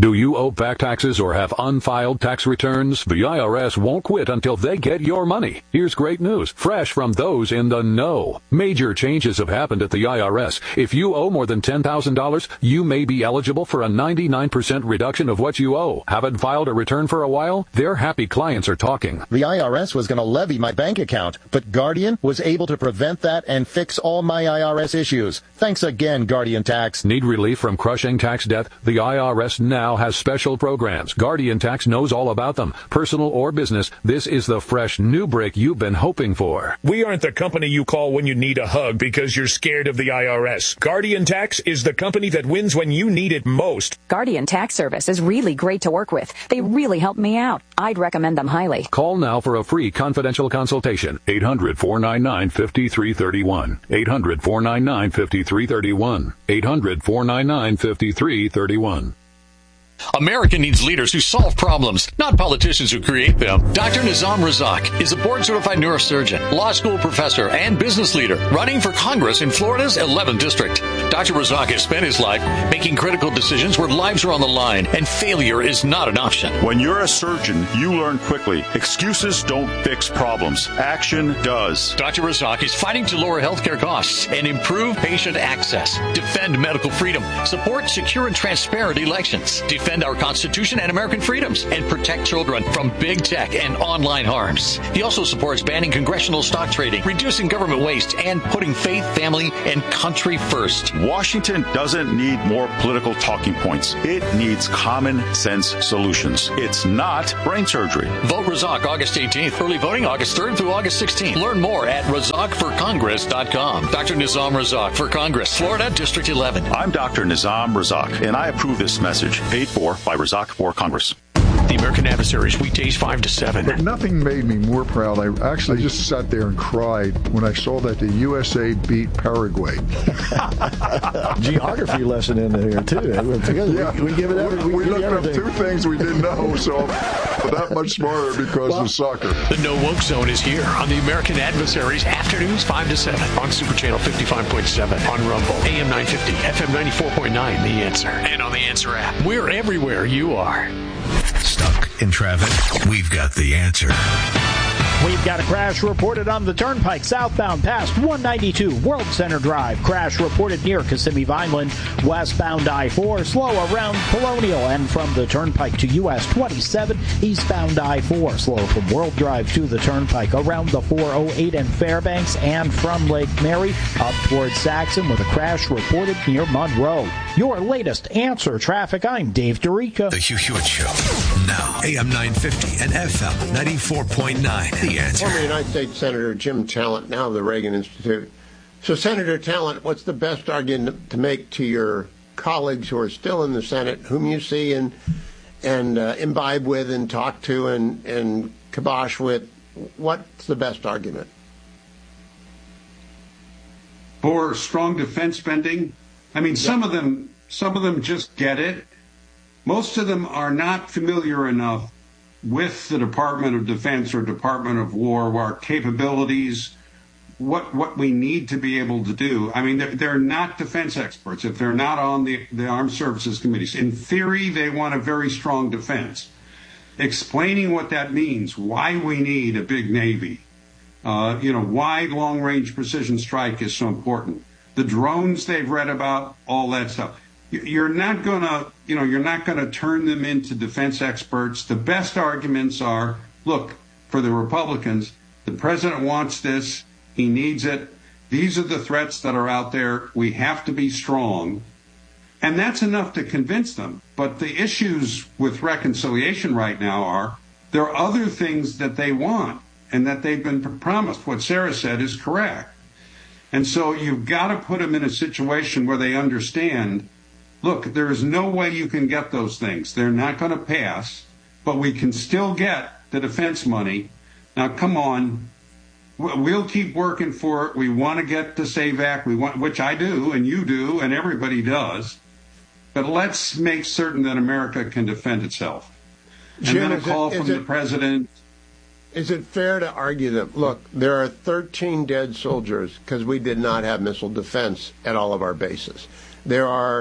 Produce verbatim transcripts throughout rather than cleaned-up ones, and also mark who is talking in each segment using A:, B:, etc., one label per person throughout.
A: Do you owe back taxes or have unfiled tax returns? The I R S won't quit until they get your money. Here's great news, fresh from those in the know. Major changes have happened at the I R S. If you owe more than ten thousand dollars, you may be eligible for a ninety-nine percent reduction of what you owe. Haven't filed a return for a while? Their happy clients are talking.
B: The I R S was going to levy my bank account, but Guardian was able to prevent that and fix all my I R S issues. Thanks again, Guardian Tax.
A: Need relief from crushing tax debt? The I R S now has special programs. Guardian Tax knows all about them. Personal or business, this is the fresh new break you've been hoping for.
C: We aren't the company you call when you need a hug because you're scared of the I R S. Guardian Tax is the company that wins when you need it most.
D: Guardian Tax Service is really great to work with. They really help me out. I'd recommend them highly.
A: Call now for a free confidential consultation. eight hundred, four nine nine, five three three one. eight hundred, four nine nine, five three three one. eight hundred, four nine nine, five three three one.
E: America needs leaders who solve problems, not politicians who create them. Doctor Nizam Razak is a board-certified neurosurgeon, law school professor, and business leader running for Congress in Florida's eleventh District. Doctor Razak has spent his life making critical decisions where lives are on the line and failure is not an option.
F: When you're a surgeon, you learn quickly. Excuses don't fix problems. Action does.
E: Doctor Razak is fighting to lower healthcare costs and improve patient access, defend medical freedom, support secure and transparent elections, defend our Constitution and American freedoms, and protect children from big tech and online harms. He also supports banning congressional stock trading, reducing government waste, and putting faith, family, and country first.
F: Washington doesn't need more political talking points. It needs common sense solutions. It's not brain surgery.
E: Vote Razak August eighteenth. Early voting August third through August sixteenth. Learn more at razak for congress dot com. Doctor Nizam Razak for Congress, Florida District eleven.
F: I'm Doctor Nizam Razak, and I approve this message. Paid for by Razak for Congress.
E: The American Adversaries, weekdays five to seven.
G: But nothing made me more proud. I actually just sat there and cried when I saw that the U S A beat Paraguay.
H: Geography lesson in there, too.
G: Yeah.
H: We, we give it every, we,
G: we
H: give
G: looked
H: everything.
G: up two things we didn't know, so but that much smarter because
E: well,
G: of soccer.
E: The No Woke Zone is here on the American Adversaries, afternoons five to seven on Super Channel fifty-five point seven, on Rumble, A M nine fifty, F M ninety-four point nine, The Answer, and on The Answer app. We're everywhere you are.
I: Stuck in traffic? We've got the answer.
J: We've got a crash reported on the Turnpike southbound past one ninety-two World Center Drive. Crash reported near Kissimmee Vineland. Westbound I four slow around Colonial, and from the Turnpike to U S twenty-seven eastbound I four slow from World Drive to the Turnpike around the four oh eight in Fairbanks, and from Lake Mary up towards Saxon with a crash reported near Monroe. Your latest Answer Traffic. I'm Dave Dorica.
I: The Hugh Hewitt Show. Now, A M nine fifty and F M ninety-four point nine. The Answer.
K: Former United States Senator Jim Talent, now of the Reagan Institute. So, Senator Talent, what's the best argument to make to your colleagues who are still in the Senate, whom you see and and uh, imbibe with and talk to and, and kibosh with? What's the best argument?
L: For strong defense spending? I mean, some of them, some of them just get it. Most of them are not familiar enough with the Department of Defense or Department of War, our capabilities, what what we need to be able to do. I mean, they're, they're not defense experts if they're not on the, the Armed Services Committees. In theory, they want a very strong defense. Explaining what that means, why we need a big Navy, uh, you know, why long-range precision strike is so important. The drones they've read about, all that stuff. You're not going to, you know, you're not going to turn them into defense experts. The best arguments are, look, for the Republicans, the president wants this. He needs it. These are the threats that are out there. We have to be strong. And that's enough to convince them. But the issues with reconciliation right now are there are other things that they want and that they've been promised. What Sarah said is correct. And so you've got to put them in a situation where they understand, look, there is no way you can get those things. They're not going to pass, but we can still get the defense money. Now, come on. We'll keep working for it. We want to get the SAVE Act, we want, which I do, and you do, and everybody does. But let's make certain that America can defend itself. And
K: Jim,
L: then a call it, from it, the president.
K: Is it fair to argue that, look, there are thirteen dead soldiers because we did not have missile defense at all of our bases. There are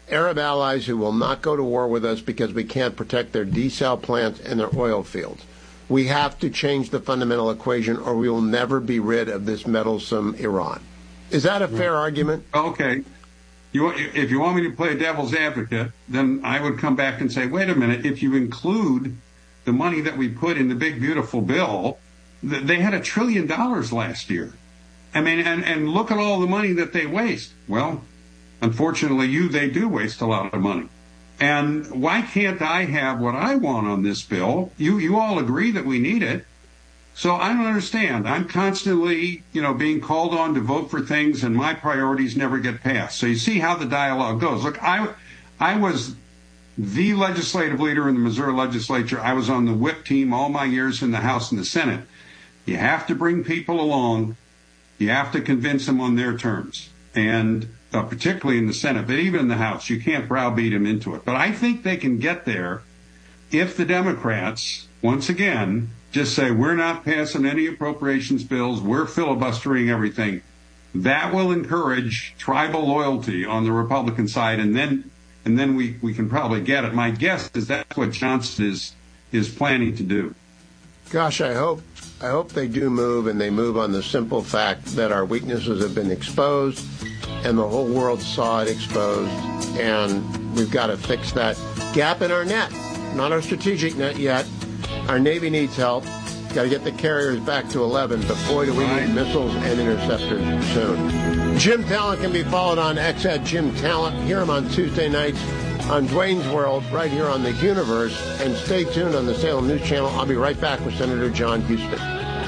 K: Arab allies who will not go to war with us because we can't protect their desal plants and their oil fields. We have to change the fundamental equation or we will never be rid of this meddlesome Iran. Is that a fair argument?
L: Okay. You, if you want me to play devil's advocate, then I would come back and say, wait a minute, if you include the money that we put in the big, beautiful bill, they had a trillion dollars last year. I mean, and, and look at all the money that they waste. Well, unfortunately, you, they do waste a lot of money. And why can't I have what I want on this bill? You, you all agree that we need it. So I don't understand. I'm constantly, you know, being called on to vote for things, and my priorities never get passed. So you see how the dialogue goes. Look, I, I was the legislative leader in the Missouri legislature. I was on the whip team all my years in the House and the Senate. You have to bring people along. You have to convince them on their terms, and uh, particularly in the Senate, but even in the House, you can't browbeat them into it. But I think they can get there if the Democrats, once again, just say, we're not passing any appropriations bills, we're filibustering everything. That will encourage tribal loyalty on the Republican side, and then and then we, we can probably get it. My guess is that's what Johnson is is planning to do.
K: Gosh, I hope I hope they do move, and they move on the simple fact that our weaknesses have been exposed, and the whole world saw it exposed, and we've got to fix that gap in our net. Not our strategic net yet. Our Navy needs help. Got to get the carriers back to eleven, but boy, do we need missiles and interceptors soon. Jim Talent can be followed on X at Jim Talent. Hear him on Tuesday nights on Dwayne's World, right here on the Universe. And stay tuned on the Salem News Channel. I'll be right back with Senator John Houston.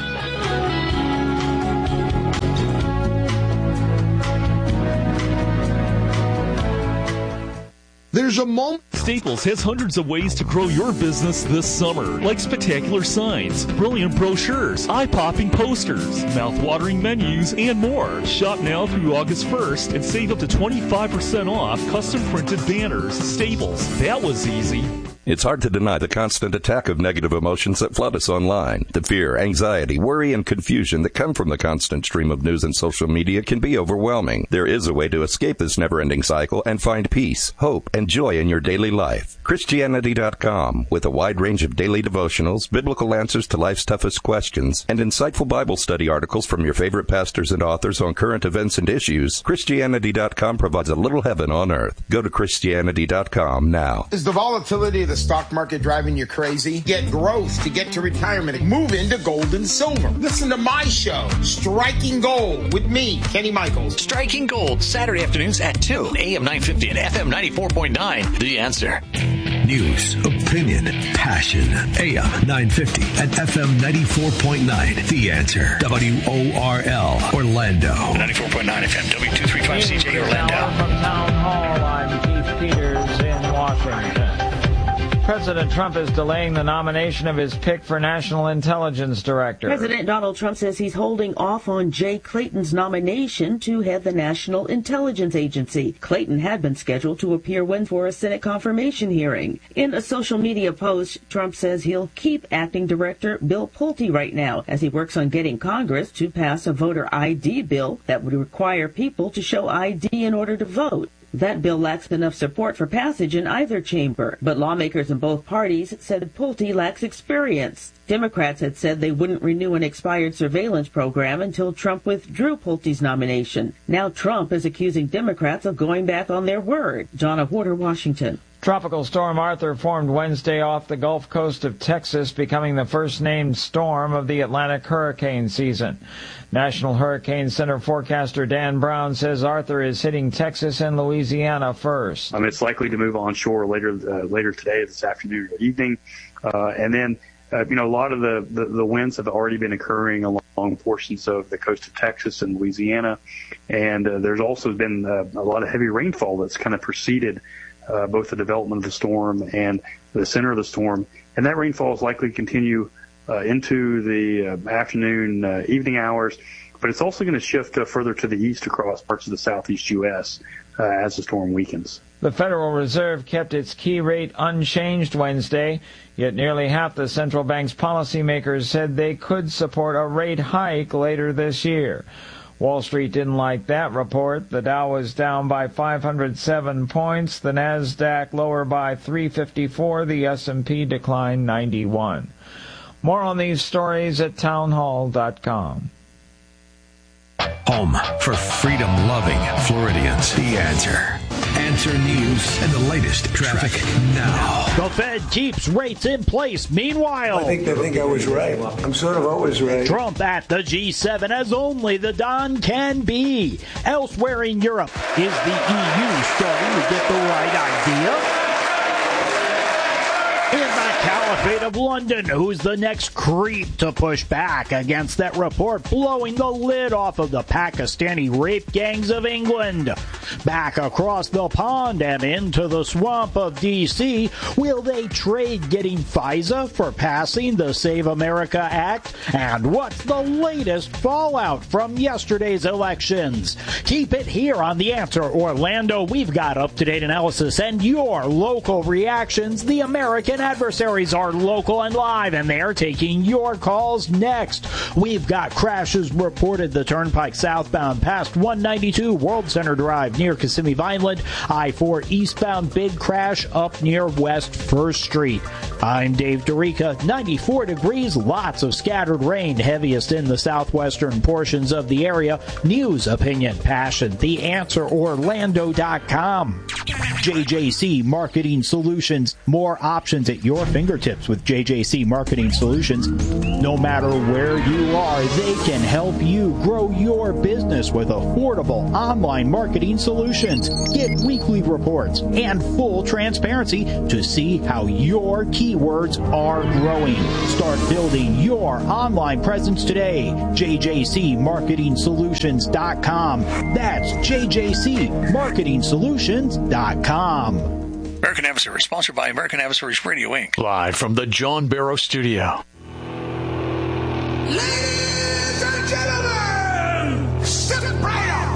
M: There's a moment. Staples has hundreds of ways to grow your business this summer, like spectacular signs, brilliant brochures, eye-popping posters, mouth-watering menus, and more. Shop now through August first and save up to twenty-five percent off custom-printed banners. Staples, that was easy.
N: It's hard to deny the constant attack of negative emotions that flood us online. The fear, anxiety, worry, and confusion that come from the constant stream of news and social media can be overwhelming. There is a way to escape this never-ending cycle and find peace, hope, and joy in your daily life. Christianity dot com, with a wide range of daily devotionals, biblical answers to life's toughest questions, and insightful Bible study articles from your favorite pastors and authors on current events and issues, Christianity dot com provides a little heaven on earth. Go to Christianity dot com now.
O: Is the volatility of the stock market driving you crazy? Get growth to get to retirement. Move into gold and silver. Listen to my show, Striking Gold, with me, Kenny Michaels.
E: Striking Gold, Saturday afternoons at two, A M nine fifty and F M ninety-four point nine. The Answer.
I: News, opinion, passion. A M nine fifty and F M ninety-four point nine. The Answer. W O R L, Orlando.
E: ninety-four point nine F M, W two thirty-five C J, Orlando.
J: From Town Hall, I'm Keith Peters in Washington. President Trump is delaying the nomination of his pick for National Intelligence Director.
P: President Donald Trump says he's holding off on Jay Clayton's nomination to head the National Intelligence Agency. Clayton had been scheduled to appear Wednesday for a Senate confirmation hearing. In a social media post, Trump says he'll keep acting director Bill Pulte right now as he works on getting Congress to pass a voter I D bill that would require people to show I D in order to vote. That bill lacks enough support for passage in either chamber, but lawmakers in both parties said Pulte lacks experience. Democrats had said they wouldn't renew an expired surveillance program until Trump withdrew Pulte's nomination. Now Trump is accusing Democrats of going back on their word. Donna Warder, Washington.
J: Tropical Storm Arthur formed Wednesday off the Gulf Coast of Texas, becoming the first named storm of the Atlantic hurricane season. National Hurricane Center forecaster Dan Brown says Arthur is hitting Texas and Louisiana first.
Q: Um, it's likely to move onshore later uh, later today, this afternoon or evening. Uh, and then, uh, you know, a lot of the, the, the winds have already been occurring along portions of the coast of Texas and Louisiana. And uh, there's also been uh, a lot of heavy rainfall that's kind of preceded Uh, both the development of the storm and the center of the storm. And that rainfall is likely to continue uh, into the uh, afternoon, uh, evening hours, but it's also going to shift uh, further to the east across parts of the southeast U S uh, as the storm weakens.
J: The Federal Reserve kept its key rate unchanged Wednesday, yet nearly half the central bank's policymakers said they could support a rate hike later this year.
R: Wall Street didn't like that report. The Dow was down by five hundred seven points. The Nasdaq lower by three fifty-four. The S and P declined ninety-one. More on these stories at townhall dot com.
I: Home for freedom-loving Floridians. The Answer. Answer News and the latest traffic now.
J: The Fed keeps rates in place. Meanwhile,
S: I think they think I was right. I'm sort of always right.
J: Trump at the G seven as only the Don can be. Elsewhere in Europe, is the E U starting to get the right idea? In the Caliphate of London, who's the next creep to push back against that report blowing the lid off of the Pakistani rape gangs of England? Back across the pond and into the swamp of D C, will they trade getting FISA for passing the Save America Act? And what's the latest fallout from yesterday's elections? Keep it here on The Answer Orlando. We've got up-to-date analysis and your local reactions. The American adversaries are local and live, and they're taking your calls next. We've got crashes reported the Turnpike southbound past one ninety-two World Center Drive near Kissimmee Vineland. I four eastbound, big crash up near West First Street. I'm Dave Dorica. ninety-four degrees, lots of scattered rain, heaviest in the southwestern portions of the area. News, opinion, passion. The Answer Orlando dot com. J J C Marketing Solutions. More options at your fingertips with J J C Marketing Solutions. No matter where you are, they can help you grow your business with affordable online marketing solutions. Get weekly reports and full transparency to see how your keywords are growing. Start building your online presence today. J J C Marketing Solutions dot com. That's J J C Marketing Solutions dot com.
E: American Adversaries, sponsored by American Adversaries Radio, Incorporated. Live from the John Barrow Studio.
O: Ladies and gentlemen, step right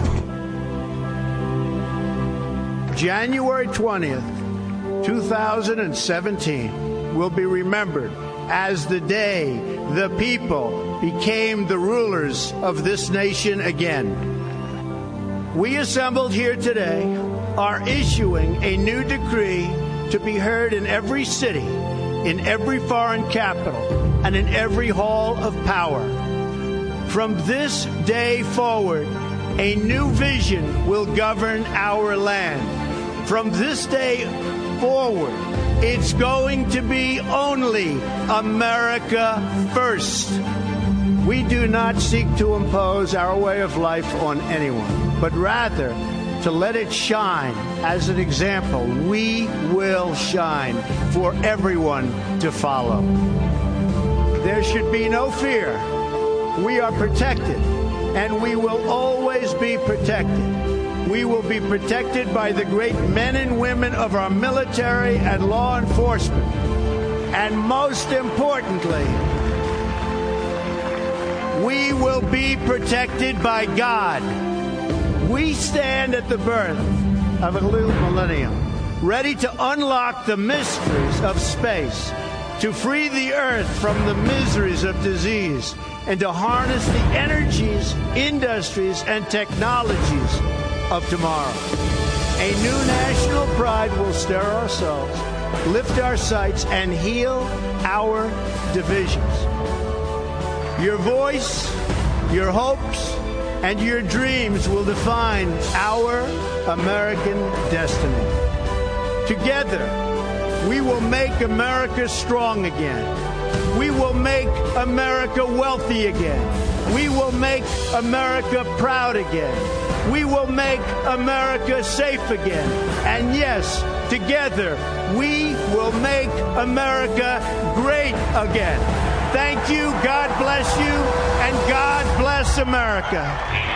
O: up.
T: January twentieth, twenty seventeen will be remembered as the day the people became the rulers of this nation again. We assembled here today are issuing a new decree to be heard in every city, in every foreign capital, and in every hall of power. From this day forward, a new vision will govern our land. From this day forward, it's going to be only America first. We do not seek to impose our way of life on anyone, but rather to let it shine as an example. We will shine for everyone to follow. There should be no fear. We are protected, and we will always be protected. We will be protected by the great men and women of our military and law enforcement. And most importantly, we will be protected by God. We stand at the birth of a new millennium, ready to unlock the mysteries of space, to free the earth from the miseries of disease, and to harness the energies, industries, and technologies of tomorrow. A new national pride will stir our souls, lift our sights, and heal our divisions. Your voice, your hopes, and your dreams will define our American destiny. Together, we will make America strong again. We will make America wealthy again. We will make America proud again. We will make America safe again. And yes, together, we will make America great again. Thank you, God bless you, and God bless America.